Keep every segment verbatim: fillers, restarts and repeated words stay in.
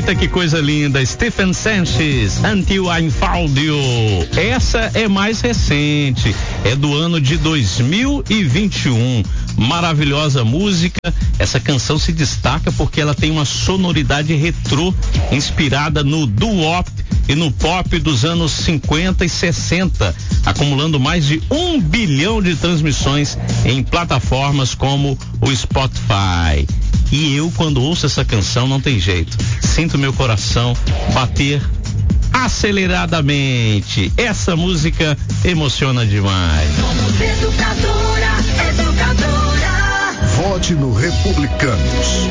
Eita, que coisa linda, Stephen Sanchez, Until I Found You. Essa é mais recente, é do ano de dois mil e vinte e um. Maravilhosa música. Essa canção se destaca porque ela tem uma sonoridade retrô, inspirada no doo-wop e no pop dos anos cinquenta e sessenta, acumulando mais de um bilhão de transmissões em plataformas como o Spotify. E eu, quando ouço essa canção, não tem jeito, sinto meu coração bater aceleradamente. Essa música emociona demais. Somos educadora, educadora. Vote no Republicanos.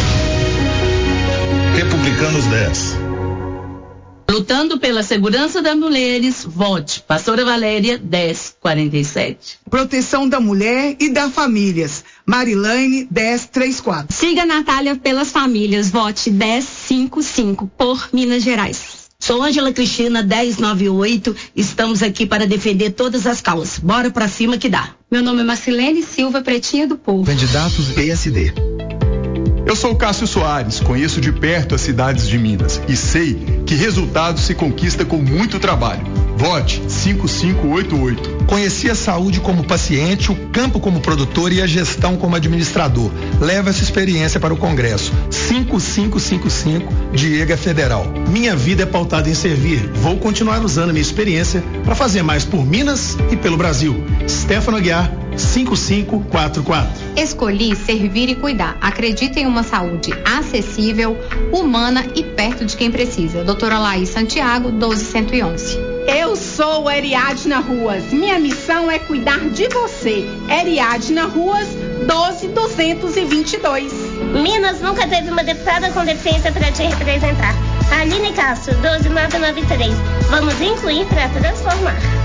Republicanos dez. Lutando pela segurança das mulheres, vote Pastora Valéria dez quarenta e sete. Proteção da mulher e das famílias, Marilane dez trinta e quatro. Siga Natália pelas famílias, vote dez cinquenta e cinco por Minas Gerais. Sou Ângela Cristina dez noventa e oito, estamos aqui para defender todas as causas. Bora pra cima que dá. Meu nome é Marcilene Silva, Pretinha do Povo. Candidatos P S D. Eu sou Cássio Soares, conheço de perto as cidades de Minas e sei que resultados se conquista com muito trabalho. Vote cinco cinco oito oito. Conheci a saúde como paciente, o campo como produtor e a gestão como administrador. Leva essa experiência para o Congresso. cinco cinco cinco cinco, Diego Federal. Minha vida é pautada em servir. Vou continuar usando minha experiência para fazer mais por Minas e pelo Brasil. Stefano Aguiar, cinco cinco quatro quatro. Escolhi servir e cuidar. Acredita em uma saúde acessível, humana e perto de quem precisa. Doutora Laís Santiago, doze cento e onze. Eu sou Ariadna Ruas. Minha missão é cuidar de você. Ariadna Ruas, doze duzentos e vinte e dois. Minas nunca teve uma deputada com deficiência para te representar. Aline Castro, doze mil novecentos e noventa e três. Vamos incluir para transformar.